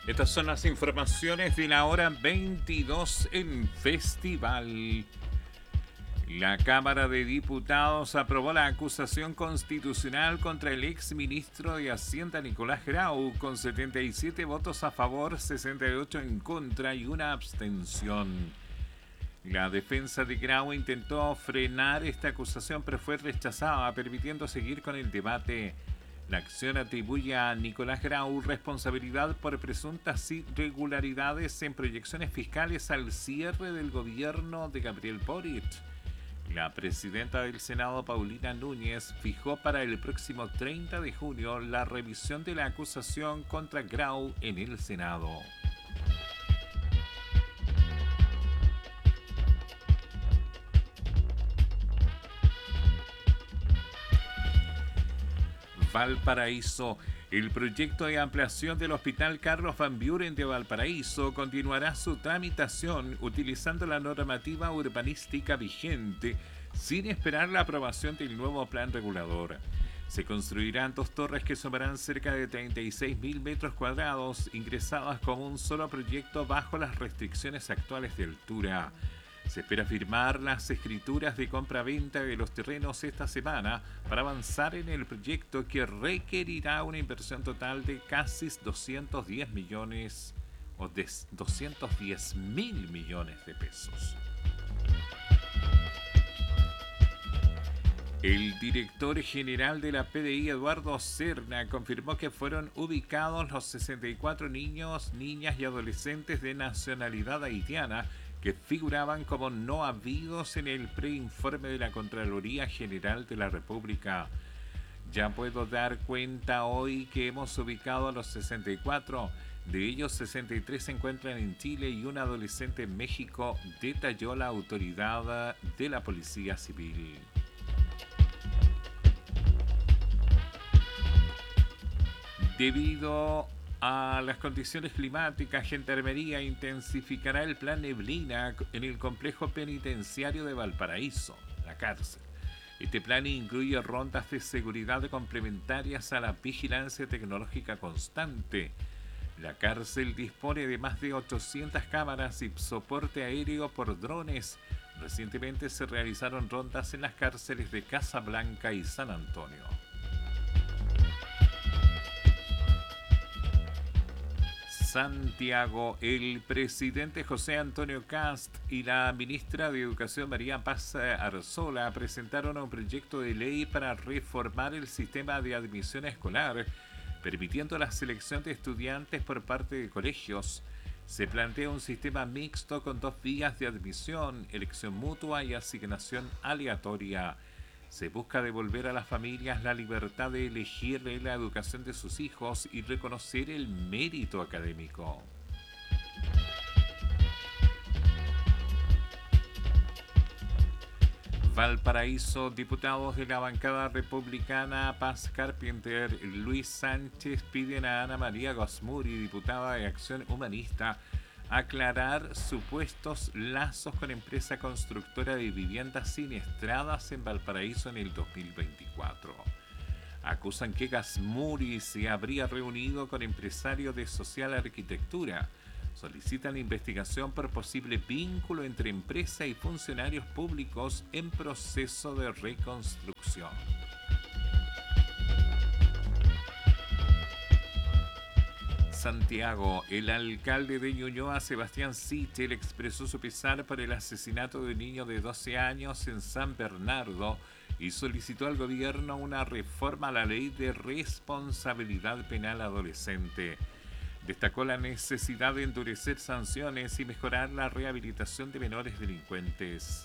Estas son las informaciones de la hora 22 en Festival. La Cámara de Diputados aprobó la acusación constitucional contra el ex ministro de Hacienda Nicolás Grau con 77 votos a favor, 68 en contra y una abstención. La defensa de Grau intentó frenar esta acusación pero fue rechazada, permitiendo seguir con el debate. La acción atribuye a Nicolás Grau responsabilidad por presuntas irregularidades en proyecciones fiscales al cierre del gobierno de Gabriel Boric. La presidenta del Senado, Paulina Núñez, fijó para el próximo 30 de junio la revisión de la acusación contra Grau en el Senado. Valparaíso. El proyecto de ampliación del Hospital Carlos Van Buren de Valparaíso continuará su tramitación utilizando la normativa urbanística vigente sin esperar la aprobación del nuevo plan regulador. Se construirán dos torres que sumarán cerca de 36.000 metros cuadrados, ingresadas como un solo proyecto bajo las restricciones actuales de altura. Se espera firmar las escrituras de compra-venta de los terrenos esta semana para avanzar en el proyecto que requerirá una inversión total de casi 210 millones o de 210 mil millones de pesos. El director general de la PDI, Eduardo Serna, confirmó que fueron ubicados los 64 niños, niñas y adolescentes de nacionalidad haitiana que figuraban como no habidos en el preinforme de la Contraloría General de la República. Ya puedo dar cuenta hoy que hemos ubicado a los 64, de ellos 63 se encuentran en Chile y un adolescente en México, detalló la autoridad de la Policía Civil. Debido a las condiciones climáticas, Gendarmería intensificará el plan Neblina en el complejo penitenciario de Valparaíso, la cárcel. Este plan incluye rondas de seguridad complementarias a la vigilancia tecnológica constante. La cárcel dispone de más de 800 cámaras y soporte aéreo por drones. Recientemente se realizaron rondas en las cárceles de Casablanca y San Antonio. Santiago, el presidente José Antonio Kast y la ministra de Educación María Paz Arzola presentaron un proyecto de ley para reformar el sistema de admisión escolar, permitiendo la selección de estudiantes por parte de colegios. Se plantea un sistema mixto con dos vías de admisión, elección mutua y asignación aleatoria. Se busca devolver a las familias la libertad de elegir la educación de sus hijos y reconocer el mérito académico. Valparaíso, diputados de la bancada republicana Paz Carpenter, Luis Sánchez piden a Ana María Gosmuri, diputada de Acción Humanista, aclarar supuestos lazos con empresa constructora de viviendas siniestradas en Valparaíso en el 2024. Acusan que Gasmuri se habría reunido con empresarios de Social Arquitectura. Solicitan investigación por posible vínculo entre empresa y funcionarios públicos en proceso de reconstrucción. Santiago, el alcalde de Ñuñoa, Sebastián Sichel, expresó su pesar por el asesinato de un niño de 12 años en San Bernardo y solicitó al gobierno una reforma a la ley de responsabilidad penal adolescente. Destacó la necesidad de endurecer sanciones y mejorar la rehabilitación de menores delincuentes.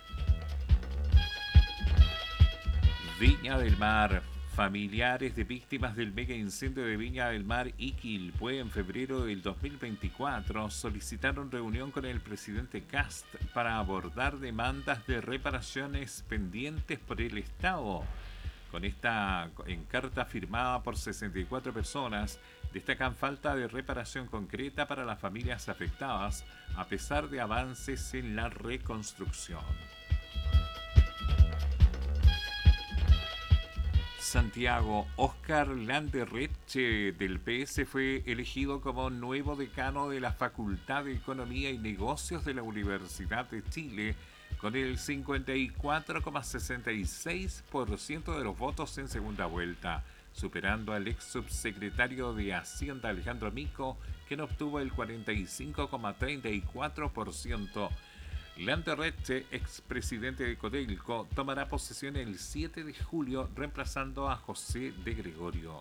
Viña del Mar. Familiares de víctimas del mega incendio de Viña del Mar y Quilpué en febrero del 2024 solicitaron reunión con el presidente Kast para abordar demandas de reparaciones pendientes por el Estado. Con esta encarta firmada por 64 personas, destacan falta de reparación concreta para las familias afectadas, a pesar de avances en la reconstrucción. Santiago, Óscar Landerreche del PS fue elegido como nuevo decano de la Facultad de Economía y Negocios de la Universidad de Chile con el 54,66% de los votos en segunda vuelta, superando al ex subsecretario de Hacienda Alejandro Mico, quien obtuvo el 45,34%. Landerreche, expresidente de Codelco, tomará posesión el 7 de julio, reemplazando a José de Gregorio.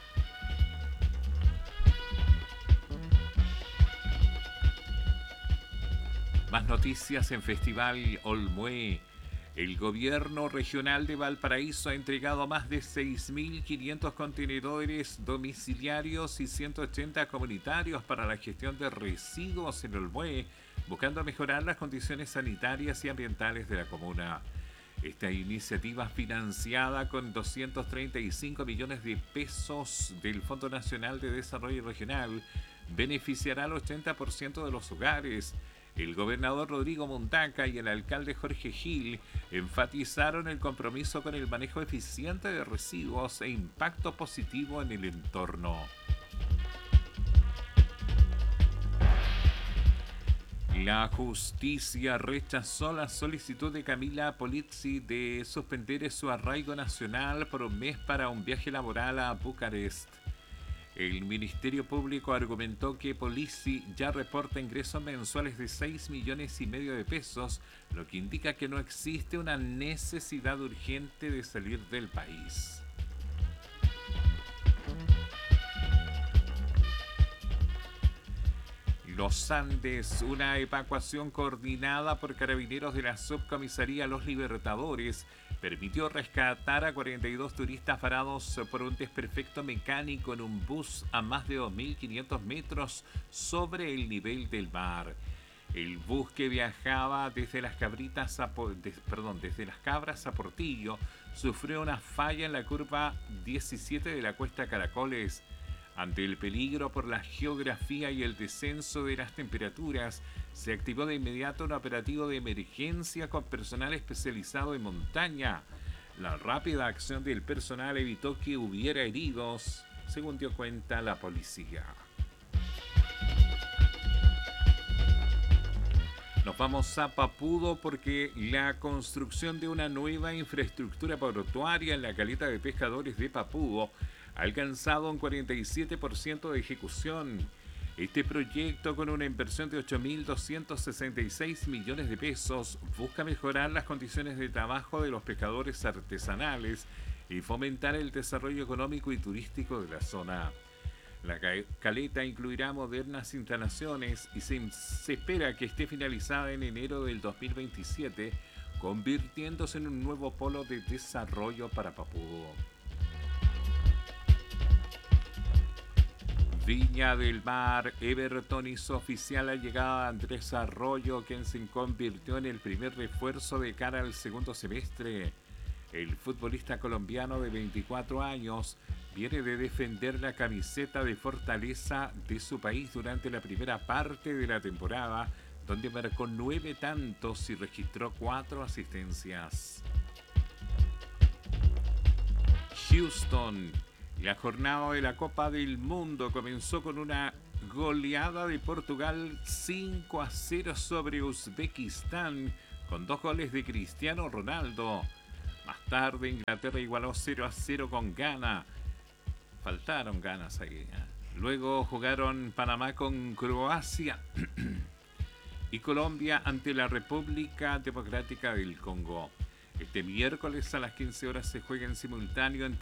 Más noticias en Festival Olmué. El gobierno regional de Valparaíso ha entregado más de 6.500 contenedores domiciliarios y 180 comunitarios para la gestión de residuos en Olmué, buscando mejorar las condiciones sanitarias y ambientales de la comuna. Esta iniciativa, financiada con 235 millones de pesos del Fondo Nacional de Desarrollo Regional, beneficiará al 80% de los hogares. El gobernador Rodrigo Mundaca y el alcalde Jorge Gil enfatizaron el compromiso con el manejo eficiente de residuos e impacto positivo en el entorno. La justicia rechazó la solicitud de Camila Polizzi de suspender su arraigo nacional por un mes para un viaje laboral a Bucarest. El Ministerio Público argumentó que Polizzi ya reporta ingresos mensuales de 6,5 millones de pesos, lo que indica que no existe una necesidad urgente de salir del país. Los Andes, una evacuación coordinada por carabineros de la subcomisaría Los Libertadores, permitió rescatar a 42 turistas varados por un desperfecto mecánico en un bus a más de 2.500 metros sobre el nivel del mar. El bus, que viajaba desde las Cabras a Portillo, sufrió una falla en la curva 17 de la Cuesta Caracoles. Ante el peligro por la geografía y el descenso de las temperaturas, se activó de inmediato un operativo de emergencia con personal especializado en montaña. La rápida acción del personal evitó que hubiera heridos, según dio cuenta la policía. Nos vamos a Papudo porque la construcción de una nueva infraestructura portuaria en la caleta de pescadores de Papudo ha alcanzado un 47% de ejecución. Este proyecto, con una inversión de 8.266 millones de pesos, busca mejorar las condiciones de trabajo de los pescadores artesanales y fomentar el desarrollo económico y turístico de la zona. La caleta incluirá modernas instalaciones y se espera que esté finalizada en enero del 2027, convirtiéndose en un nuevo polo de desarrollo para Papudo. Viña del Mar, Everton hizo oficial la llegada de Andrés Arroyo, quien se convirtió en el primer refuerzo de cara al segundo semestre. El futbolista colombiano de 24 años viene de defender la camiseta de Fortaleza de su país durante la primera parte de la temporada, donde marcó 9 tantos y registró 4 asistencias. Houston. La jornada de la Copa del Mundo comenzó con una goleada de Portugal 5-0 sobre Uzbekistán, con 2 goles de Cristiano Ronaldo. Más tarde, Inglaterra igualó 0-0 con Ghana. Faltaron ganas ahí. Luego jugaron Panamá con Croacia y Colombia ante la República Democrática del Congo. Este miércoles a las 15 horas se juega en simultáneo entre